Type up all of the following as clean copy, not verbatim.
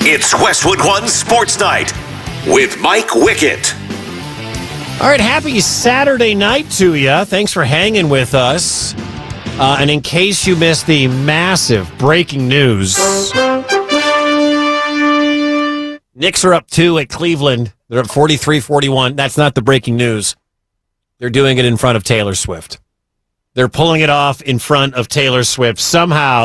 It's Westwood One Sports Night with Mike Wickett. All right, happy Saturday night to you. Thanks for hanging with us. And in case you missed the massive breaking news, Knicks are up 2 at Cleveland. They're up 43-41. That's not the breaking news. They're doing it in front of Taylor Swift. They're pulling it off in front of Taylor Swift. Somehow,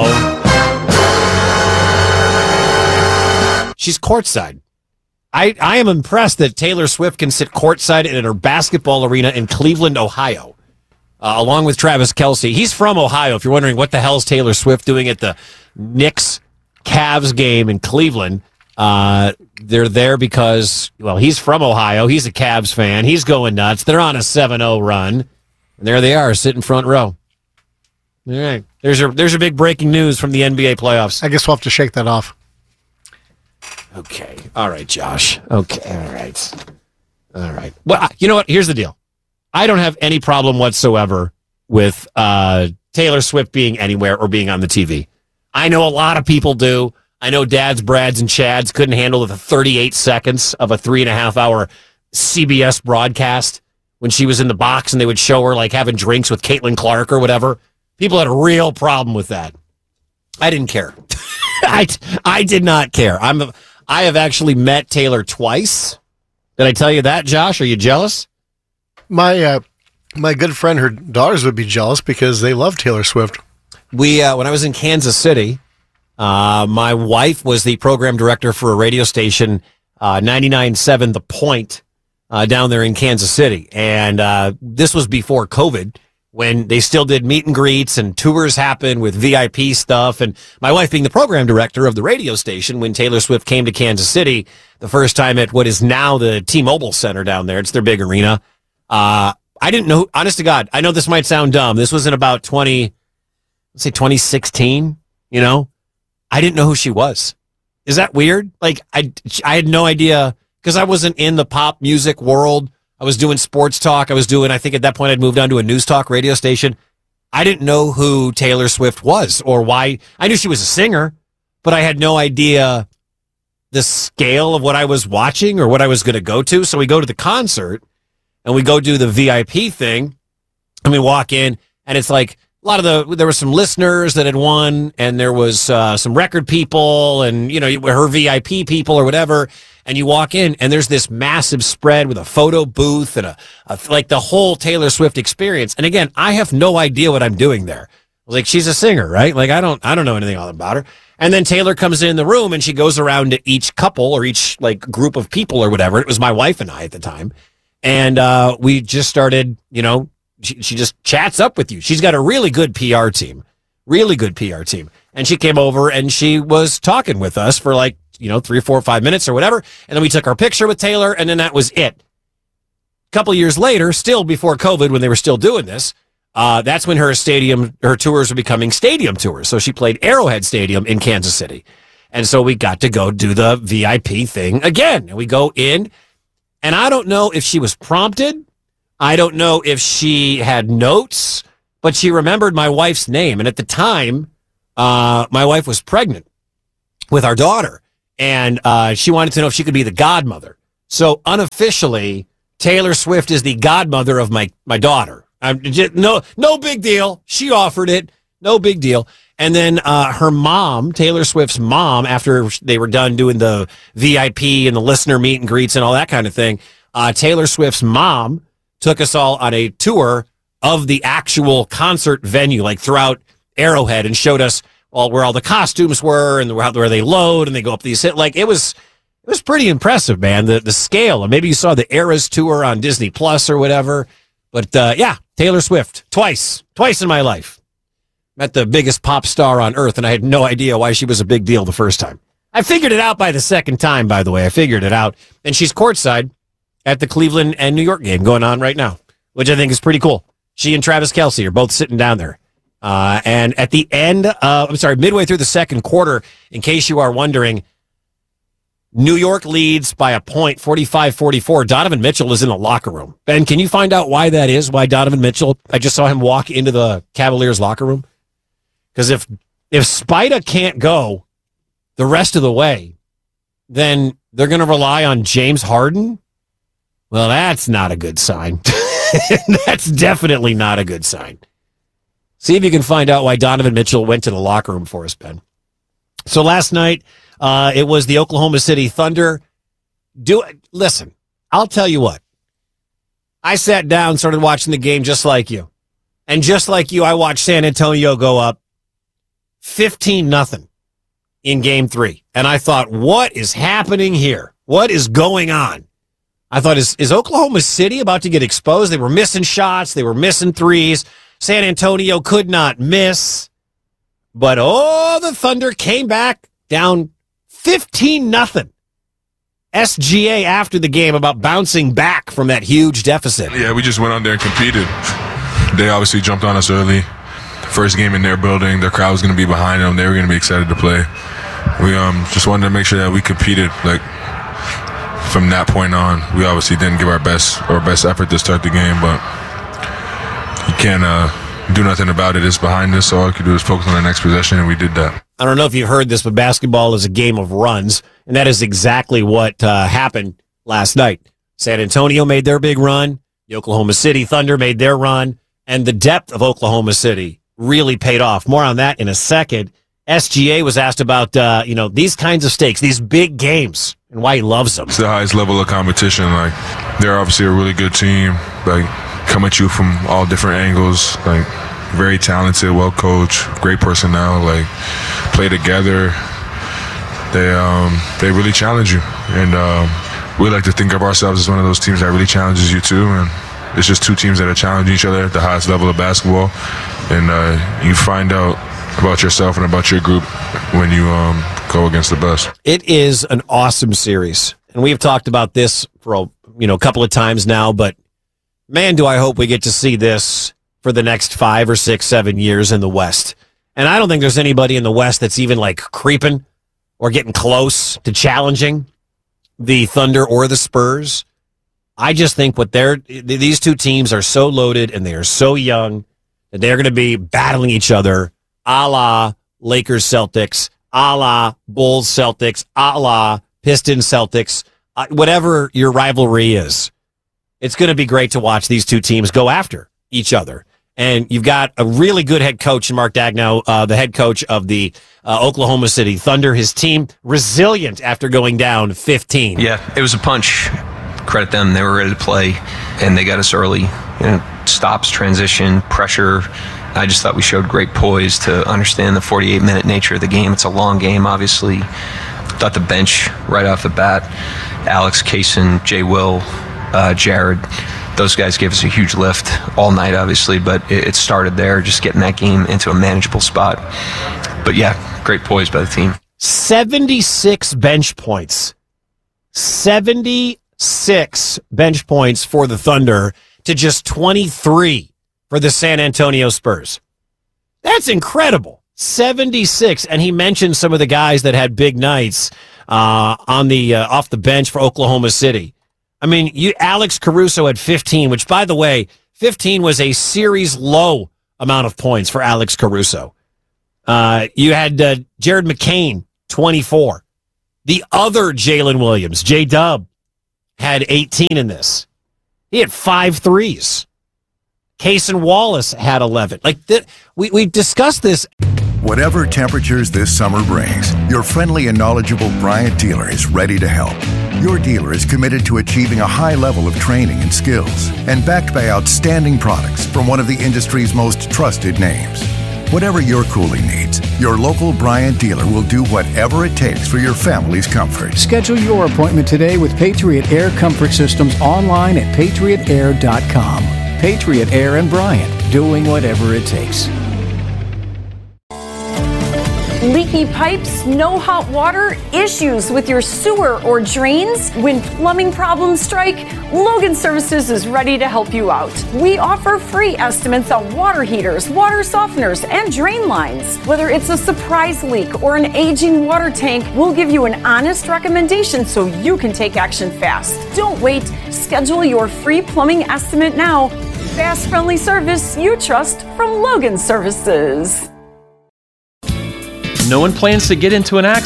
she's courtside. I am impressed that Taylor Swift can sit courtside in her basketball arena in Cleveland, Ohio, along with Travis Kelce. He's from Ohio. If you're wondering what the hell is Taylor Swift doing at the Knicks-Cavs game in Cleveland, they're there because, well, he's from Ohio. He's a Cavs fan. He's going nuts. They're on a 7-0 run. And there they are, sitting front row. All right. There's your big breaking news from the NBA playoffs. I guess we'll have to shake that off. Okay. All right, Josh. Okay. All right. Well, you know what? Here's the deal. I don't have any problem whatsoever with Taylor Swift being anywhere or being on the TV. I know a lot of people do. I know dads, Brads, and Chads couldn't handle the 38 seconds of a 3.5-hour CBS broadcast when she was in the box and they would show her like having drinks with Caitlin Clark or whatever. People had a real problem with that. I didn't care. I did not care. I have actually met Taylor twice. Did I tell you that, Josh? Are you jealous? My good friend, her daughters would be jealous because they love Taylor Swift. When I was in Kansas City, my wife was the program director for a radio station, 99.7 The Point, down there in Kansas City. And this was before COVID, when they still did meet and greets and tours happened with VIP stuff. And my wife being the program director of the radio station, when Taylor Swift came to Kansas City the first time at what is now the T-Mobile Center down there, it's their big arena. I didn't know, honest to God, I know this might sound dumb. This was in about 2016, you know? I didn't know who she was. Is that weird? Like, I had no idea, because I wasn't in the pop music world. I was doing sports talk. I think at that point I'd moved on to a news talk radio station. I didn't know who Taylor Swift was or why. I knew she was a singer, but I had no idea the scale of what I was watching or what I was going to go to. So we go to the concert and we go do the VIP thing and we walk in and it's like there were some listeners that had won and there was some record people and, you know, her VIP people or whatever. And you walk in and there's this massive spread with a photo booth and like the whole Taylor Swift experience. And again, I have no idea what I'm doing there. Like, she's a singer, right? Like, I don't know anything all about her. And then Taylor comes in the room and she goes around to each couple or each like group of people or whatever. It was my wife and I at the time. And we just started, you know, she just chats up with you. She's got a really good PR team. And she came over and she was talking with us for like, you know, 3, 4, 5 minutes or whatever. And then we took our picture with Taylor and then that was it. A couple years later, still before COVID, when they were still doing this, that's when her tours were becoming stadium tours. So she played Arrowhead Stadium in Kansas City. And so we got to go do the VIP thing again. And we go in and I don't know if she was prompted. I don't know if she had notes, but she remembered my wife's name. And at the time, my wife was pregnant with our daughter, and she wanted to know if she could be the godmother. So unofficially, Taylor Swift is the godmother of my daughter. No big deal. She offered it. No big deal. And then her mom, Taylor Swift's mom, after they were done doing the VIP and the listener meet and greets and all that kind of thing, Taylor Swift's mom took us all on a tour of the actual concert venue, like throughout Arrowhead, and showed us where all the costumes were and where they load and they go up these like it was pretty impressive, man. The scale. And maybe you saw the Eras tour on Disney Plus or whatever. But yeah, Taylor Swift twice in my life. Met the biggest pop star on earth, and I had no idea why she was a big deal the first time. I figured it out by the second time, by the way. I figured it out. And she's courtside at the Cleveland and New York game going on right now, which I think is pretty cool. She and Travis Kelce are both sitting down there. And at the end, midway through the second quarter, in case you are wondering, New York leads by a point, 45-44. Donovan Mitchell is in the locker room. Ben, can you find out why that is? Why Donovan Mitchell, I just saw him walk into the Cavaliers locker room. Because if Spida can't go the rest of the way, then they're going to rely on James Harden? Well, that's not a good sign. That's definitely not a good sign. See if you can find out why Donovan Mitchell went to the locker room for us, Ben. So last night, it was the Oklahoma City Thunder. Listen, I'll tell you what. I sat down, started watching the game just like you. And just like you, I watched San Antonio go up 15-0 in Game 3. And I thought, what is happening here? What is going on? I thought, is Oklahoma City about to get exposed? They were missing shots. They were missing threes. San Antonio could not miss. But, the Thunder came back down 15-0. SGA after the game about bouncing back from that huge deficit. Yeah, we just went out there and competed. They obviously jumped on us early. First game in their building, their crowd was going to be behind them. They were going to be excited to play. We just wanted to make sure that we competed. Like from that point on, we obviously didn't give our best effort to start the game, but you can't do nothing about it. It's behind us, so all I could do is focus on the next possession, and we did that. I don't know if you've heard this, but basketball is a game of runs, and that is exactly what happened last night. San Antonio made their big run. The Oklahoma City Thunder made their run, and the depth of Oklahoma City really paid off. More on that in a second. SGA was asked about these kinds of stakes, these big games, and why he loves them. It's the highest level of competition. Like they're obviously a really good team. Like come at you from all different angles. Like very talented, well coached, great personnel. Like play together. They really challenge you, and we like to think of ourselves as one of those teams that really challenges you too. And it's just two teams that are challenging each other at the highest level of basketball, and you find out about yourself and about your group when you go against the best. It is an awesome series, and we've talked about this for a couple of times now, but man, do I hope we get to see this for the next 5 or 6, 7 years in the West. And I don't think there's anybody in the West that's even like creeping or getting close to challenging the Thunder or the Spurs. I just think these two teams are so loaded and they are so young that they're going to be battling each other a la Lakers Celtics, a la Bulls Celtics, a la Pistons Celtics, whatever your rivalry is. It's going to be great to watch these two teams go after each other. And you've got a really good head coach in Mark Daigneault, the head coach of the Oklahoma City Thunder. His team resilient after going down 15. Yeah, it was a punch. Credit them. They were ready to play, and they got us early. Stops, transition, pressure. I just thought we showed great poise to understand the 48-minute nature of the game. It's a long game, obviously. Thought the bench right off the bat, Alex, Kaysen, Jay Will, Jared, those guys gave us a huge lift all night, obviously, but it started there, just getting that game into a manageable spot. But yeah, great poise by the team. 76 bench points. 76 bench points for the Thunder to just 23 for the San Antonio Spurs. That's incredible. 76. And he mentioned some of the guys that had big nights on the off the bench for Oklahoma City. I mean, Alex Caruso had 15, which, by the way, 15 was a series low amount of points for Alex Caruso. You had Jared McCain, 24. The other Jalen Williams, J-Dub, had 18 in this. He had 5 threes. Kaysen Wallace had 11. We discussed this. Whatever temperatures this summer brings, your friendly and knowledgeable Bryant dealer is ready to help. Your dealer is committed to achieving a high level of training and skills, and backed by outstanding products from one of the industry's most trusted names. Whatever your cooling needs, your local Bryant dealer will do whatever it takes for your family's comfort. Schedule your appointment today with Patriot Air Comfort Systems online at patriotair.com. Patriot Air and Bryant, doing whatever it takes. Leaky pipes, no hot water, issues with your sewer or drains? When plumbing problems strike, Logan Services is ready to help you out. We offer free estimates on water heaters, water softeners, and drain lines. Whether it's a surprise leak or an aging water tank, we'll give you an honest recommendation so you can take action fast. Don't wait. Schedule your free plumbing estimate now. Fast, friendly service you trust from Logan Services. No one plans to get into an accident,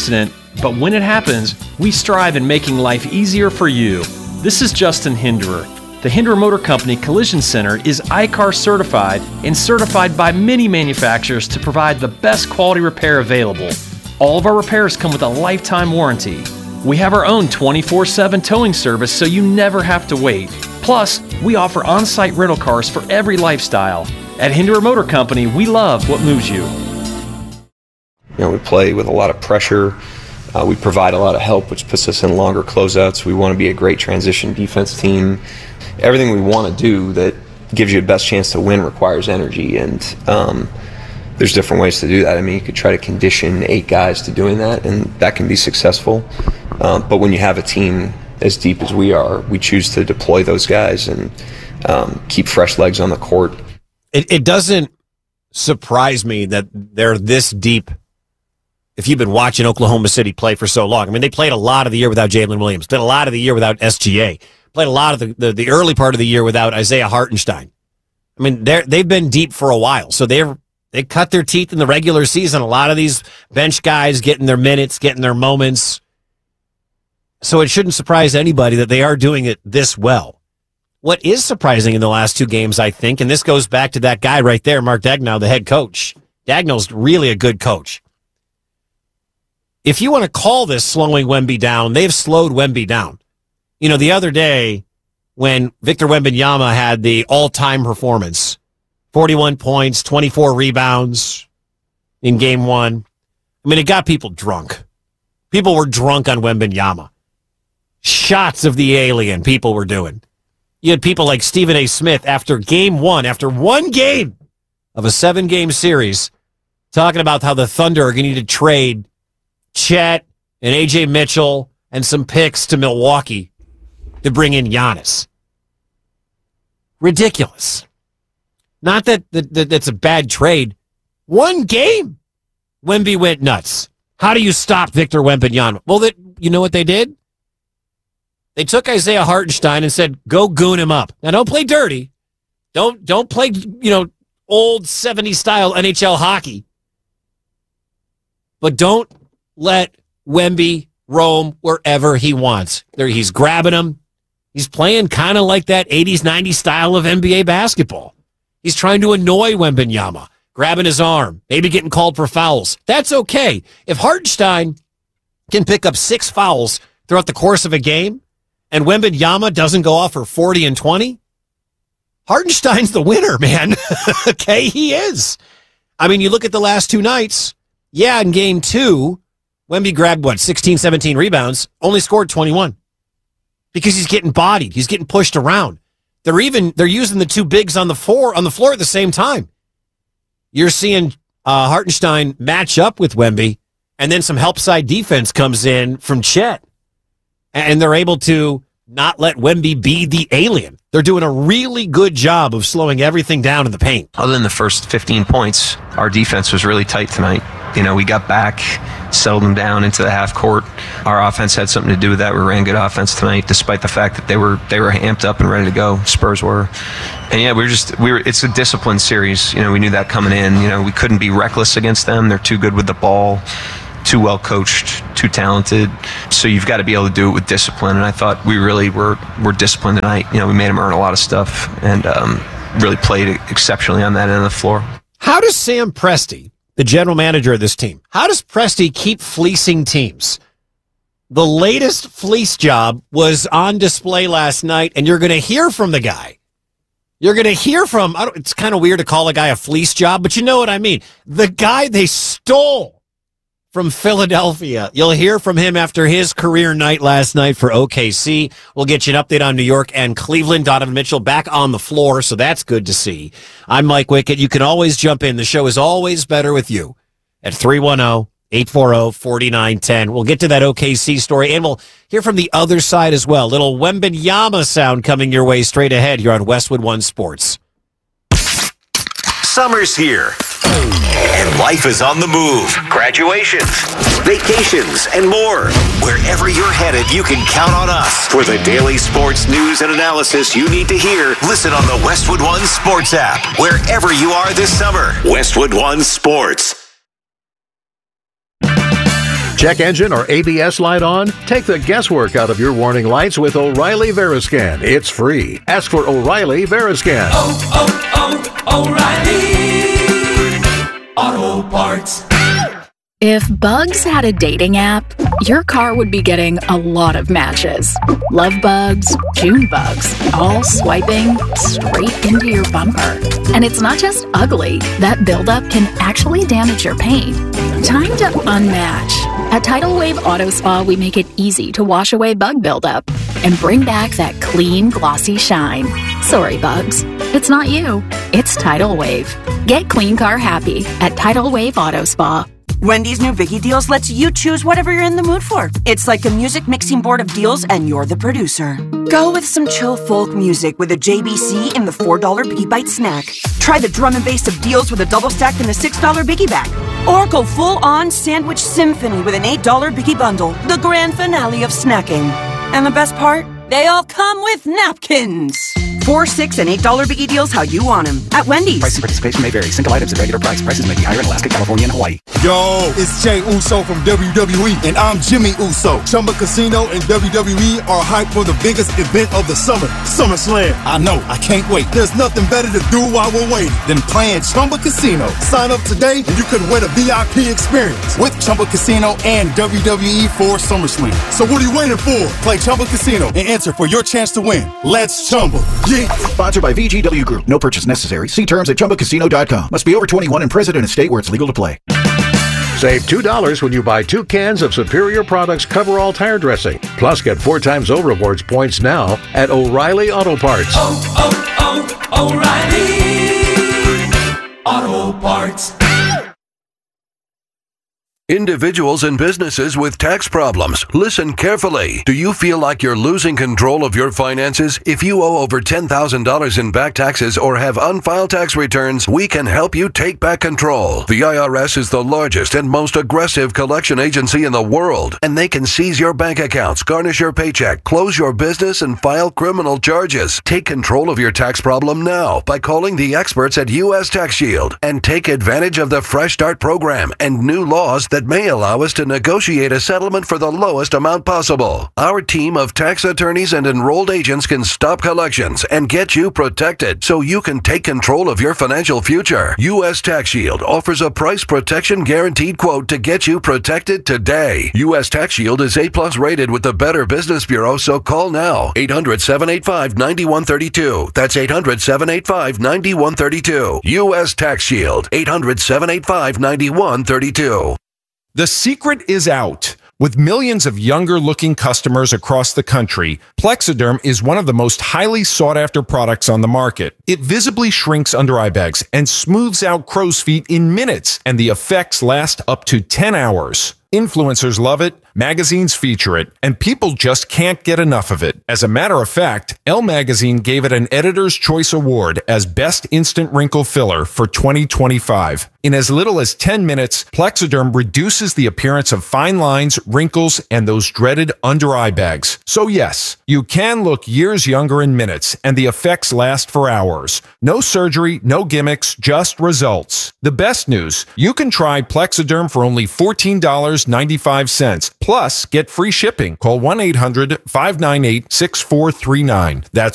But when it happens, we strive in making life easier for you. This is Justin Hinderer. The Hinderer Motor Company Collision Center is ICAR certified and certified by many manufacturers to provide the best quality repair available. All of our repairs come with a lifetime warranty. We have our own 24/7 towing service so you never have to wait. Plus, we offer on-site rental cars for every lifestyle. At Hinderer Motor Company, we love what moves you. We play with a lot of pressure. We provide a lot of help, which puts us in longer closeouts. We want to be a great transition defense team. Everything we want to do that gives you the best chance to win requires energy, and there's different ways to do that. I mean, you could try to condition 8 guys to doing that, and that can be successful. But when you have a team as deep as we are, we choose to deploy those guys and keep fresh legs on the court. It doesn't surprise me that they're this deep. If you've been watching Oklahoma City play for so long, I mean, they played a lot of the year without Jalen Williams, played a lot of the year without SGA, played a lot of the early part of the year without Isaiah Hartenstein. I mean, they've been deep for a while, so they cut their teeth in the regular season. A lot of these bench guys getting their minutes, getting their moments. So it shouldn't surprise anybody that they are doing it this well. What is surprising in the last 2 games, I think, and this goes back to that guy right there, Mark Daigneault, the head coach. Daigneault's really a good coach. If you want to call this slowing Wemby down, they've slowed Wemby down. You know, the other day when Victor Wembanyama had the all-time performance, 41 points, 24 rebounds in game 1. I mean, it got people drunk. People were drunk on Wembanyama. Shots of the alien people were doing. You had people like Stephen A. Smith after game 1, after 1 game of a 7-game series, talking about how the Thunder are going to need to trade Chet and A.J. Mitchell and some picks to Milwaukee to bring in Giannis. Ridiculous. Not that that's a bad trade. 1 game, Wemby went nuts. How do you stop Victor Wembanyama? Well, you know what they did? They took Isaiah Hartenstein and said, go goon him up. Now, don't play dirty. Don't play, old 70s style NHL hockey. But don't let Wemby roam wherever he wants. He's grabbing him. He's playing kind of like that 80s, 90s style of NBA basketball. He's trying to annoy Wembanyama, grabbing his arm, maybe getting called for fouls. That's okay. If Hartenstein can pick up 6 fouls throughout the course of a game and Wembanyama doesn't go off for 40 and 20, Hartenstein's the winner, man. Okay, he is. I mean, you look at the last 2 nights. Yeah, in game 2, Wemby grabbed, 16, 17 rebounds, only scored 21. Because he's getting bodied. He's getting pushed around. They're using the 2 bigs on the floor at the same time. You're seeing Hartenstein match up with Wemby, and then some help side defense comes in from Chet. And they're able to not let Wemby be the alien. They're doing a really good job of slowing everything down in the paint. Other than the first 15 points, our defense was really tight tonight. We got back, settled them down into the half court. Our offense had something to do with that. We ran good offense tonight, despite the fact that they were amped up and ready to go. Spurs were. And yeah, it's a disciplined series. We knew that coming in. We couldn't be reckless against them. They're too good with the ball, too well coached, too talented. So you've got to be able to do it with discipline. And I thought we really were disciplined tonight. We made them earn a lot of stuff and really played exceptionally on that end of the floor. How does Sam Presti, the general manager of this team, how does Presti keep fleecing teams? The latest fleece job was on display last night, and you're going to hear from the guy. You're going to hear from, it's kind of weird to call a guy a fleece job, but you know what I mean. The guy they stole from Philadelphia. You'll hear from him after his career night last night for OKC. We'll get you an update on New York and Cleveland. Donovan Mitchell back on the floor, so that's good to see. I'm Mike Wickett. You can always jump in. The show is always better with you at 310-840-4910. We'll get to that OKC story, and we'll hear from the other side as well. Little Wembanyama sound coming your way straight ahead here on Westwood One Sports. Summer's here, and life is on the move. Graduations, vacations, and more. Wherever you're headed, you can count on us. For the daily sports news and analysis you need to hear, listen on the Westwood One Sports app. Wherever you are this summer, Westwood One Sports. Check engine or ABS light on? Take the guesswork out of your warning lights with O'Reilly Veriscan. It's free. Ask for O'Reilly Veriscan. O'Reilly Auto Parts. If Bugs had a dating app, your car would be getting a lot of matches. Love bugs, June bugs, all swiping straight into your bumper. And it's not just ugly. That buildup can actually damage your paint. Time to unmatch. At Tidal Wave Auto Spa, we make it easy to wash away bug buildup and bring back that clean, glossy shine. Sorry, bugs. It's not you. It's Tidal Wave. Get clean car happy at Tidal Wave Auto Spa. Wendy's new Vicky Deals lets you choose whatever you're in the mood for. It's like a music mixing board of deals, and you're the producer. Go with some chill folk music with a JBC in the $4 Biggie Bite snack. Try the drum and bass of deals with a double stack in the $6 Biggie Bag. Or go full-on sandwich symphony with an $8 Biggie Bundle, the grand finale of snacking. And the best part? They all come with napkins. $4, $6, and $8 Biggie Deals how you want them. At Wendy's. Price and participation may vary. Single items at regular price. Prices may be higher in Alaska, California, and Hawaii. Yo, it's Jey Uso from WWE, and I'm Jimmy Uso. Chumba Casino and WWE are hyped for the biggest event of the summer, SummerSlam. I know, I can't wait. There's nothing better to do while we're waiting than playing Chumba Casino. Sign up today, and you could win a VIP experience with Chumba Casino and WWE for SummerSlam. So what are you waiting for? Play Chumba Casino and answer for your chance to win. Let's Chumba. Yeah. Sponsored by VGW Group. No purchase necessary. See terms at ChumbaCasino.com. Must be over 21 and present in a state where it's legal to play. Save $2 when you buy 2 cans of Superior Products Coverall Tire Dressing. Plus, get 4 times O Rewards points now at O'Reilly Auto Parts. O'Reilly Auto Parts. Individuals and businesses with tax problems, listen carefully. Do you feel like you're losing control of your finances? If you owe over $10,000 in back taxes or have unfiled tax returns, we can help you take back control. The IRS is the largest and most aggressive collection agency in the world, and they can seize your bank accounts, garnish your paycheck, close your business, and file criminal charges. Take control of your tax problem now by calling the experts at U.S. Tax Shield and take advantage of the Fresh Start program and new laws that may allow us to negotiate a settlement for the lowest amount possible. Our team of tax attorneys and enrolled agents can stop collections and get you protected so you can take control of your financial future. U.S. Tax Shield offers a price protection guaranteed quote to get you protected today. U.S. Tax Shield is A+ rated with the Better Business Bureau, so call now. 800-785-9132. That's 800-785-9132. U.S. Tax Shield. 800-785-9132. The secret is out. With millions of younger-looking customers across the country, Plexiderm is one of the most highly sought-after products on the market. It visibly shrinks under eye bags and smooths out crow's feet in minutes, and the effects last up to 10 hours. Influencers love it, magazines feature it, and people just can't get enough of it. As a matter of fact, Elle Magazine gave it an Editor's Choice Award as Best Instant Wrinkle Filler for 2025. In as little as 10 minutes, Plexiderm reduces the appearance of fine lines, wrinkles, and those dreaded under-eye bags. So yes, you can look years younger in minutes, and the effects last for hours. No surgery, no gimmicks, just results. The best news, you can try Plexiderm for only $14.95. Plus, get free shipping. Call 1-800-598-6439. That's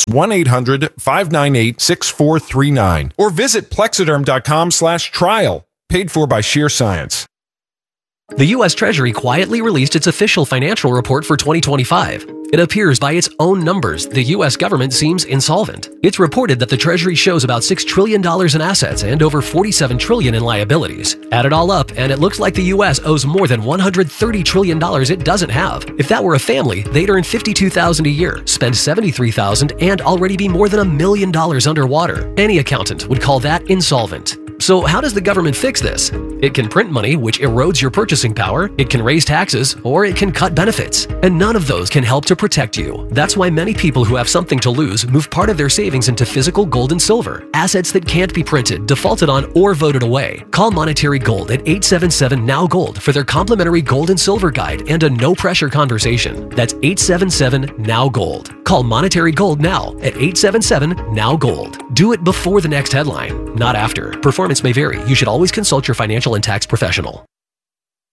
1-800-598-6439. Or visit Plexiderm.com/trial. Paid for by Sheer Science. The U.S. Treasury quietly released its official financial report for 2025. It appears by its own numbers, the U.S. government seems insolvent. It's reported that the Treasury shows about $6 trillion in assets and over $47 trillion in liabilities. Add it all up, and it looks like the U.S. owes more than $130 trillion it doesn't have. If that were a family, they'd earn $52,000 a year, spend $73,000, and already be more than $1 million underwater. Any accountant would call that insolvent. So how does the government fix this? It can print money, which erodes your purchasing power, it can raise taxes, or it can cut benefits. And none of those can help to protect you. That's why many people who have something to lose move part of their savings into physical gold and silver, assets that can't be printed, defaulted on, or voted away. Call Monetary Gold at 877-NOW-GOLD for their complimentary gold and silver guide and a no-pressure conversation. That's 877-NOW-GOLD. Call Monetary Gold now at 877-NOW-GOLD. Do it before the next headline, not after. Performance may vary. You should always consult your financial and tax professional.